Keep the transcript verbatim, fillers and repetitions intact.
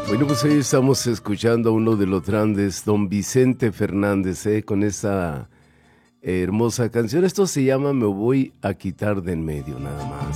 Bueno, pues hoy estamos escuchando a uno de los grandes, don Vicente Fernández, ¿eh? Con esta hermosa canción. Esto se llama Me voy a quitar de en medio, nada más.